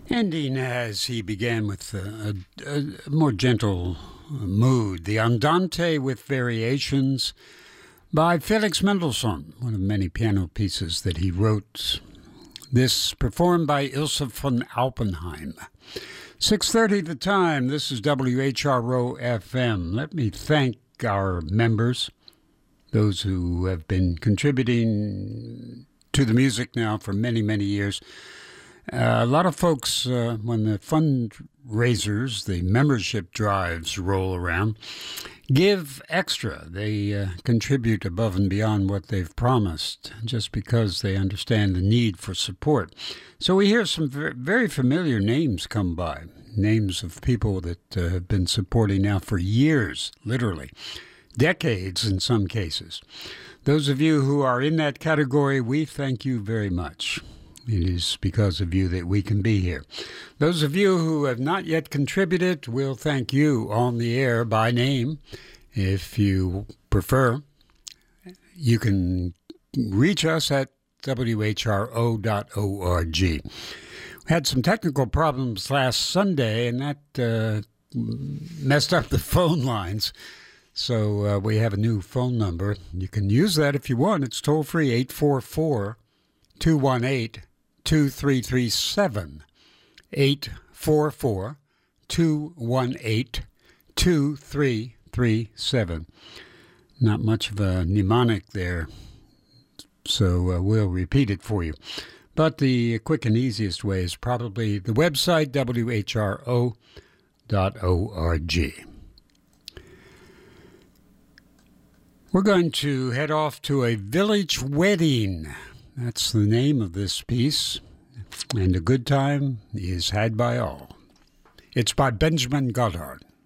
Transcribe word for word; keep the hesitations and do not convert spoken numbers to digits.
Ending as he began with a, a, a more gentle mood, the Andante with Variations by Felix Mendelssohn, one of many piano pieces that he wrote. This performed by Ilse von Alpenheim. six thirty the time. This is W H R O F M. Let me thank our members, those who have been contributing to the music now for many, many years. Uh, a lot of folks, uh, when the fundraisers, the membership drives roll around, give extra. They uh, contribute above and beyond what they've promised, just because they understand the need for support. So we hear some very familiar names come by, names of people that uh, have been supporting now for years, literally, decades in some cases. Those of you who are in that category, we thank you very much. It is because of you that we can be here. Those of you who have not yet contributed, we'll thank you on the air by name. If you prefer, you can reach us at W H R O dot org. We had some technical problems last Sunday, and that uh, messed up the phone lines. So uh, we have a new phone number. You can use that if you want. It's toll-free, eight four four, two one eight, two three three seven, eight four four, two one eight, two three three seven. Not much of a mnemonic there, so uh, we'll repeat it for you. But the quick and easiest way is probably the website, W H R O dot org. We're going to head off to a village wedding. That's the name of this piece, and a good time is had by all. It's by Benjamin Goddard.